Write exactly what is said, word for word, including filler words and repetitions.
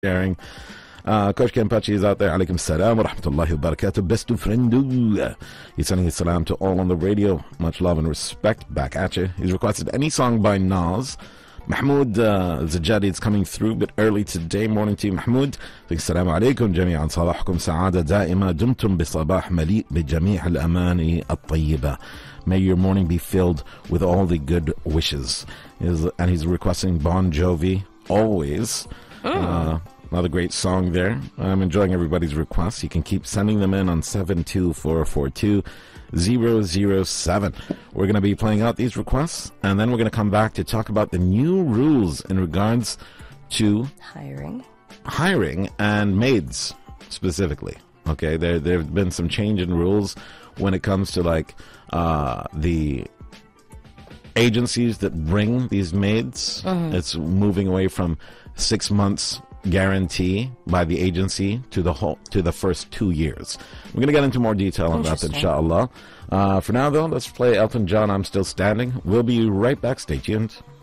sharing. Uh, Coach Kempachi is out there. Alaikum salam wa rahmatullahi wa barakatuh. Best friend. He's sending his salam to all on the radio. Much love and respect back at you. He's requested any song by Nas. Mahmoud uh, Zajadi is coming through a bit early today. Morning to you, Mahmoud. Assalamu alaikum jami'an. Salahukum sa'ada da'ima. Dumtum bisabah mali' bi jami' al-amani at-tayyiba. May your morning be filled with all the good wishes. And he's requesting Bon Jovi, Always. Oh. Uh, Another great song there. I'm enjoying everybody's requests. You can keep sending them in on seven two four four two zero zero seven. We're going to be playing out these requests, and then we're going to come back to talk about the new rules in regards to hiring, hiring and maids specifically. Okay, there there have been some change in rules when it comes to like uh, the agencies that bring these maids. Mm-hmm. It's moving away from six months guarantee by the agency to the whole to the first two years. We're going to get into more detail on that, inshallah. Uh, for now, though, let's play Elton John, I'm Still Standing. We'll be right back. Stay tuned.